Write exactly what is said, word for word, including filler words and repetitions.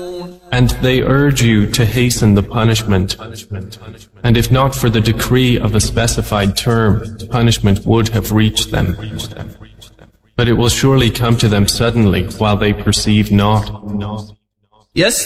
And they urge you to hasten the punishment. And if not for the decree of a specified term, punishment would have reached them. But it will surely come to them suddenly while they perceive not. Yes.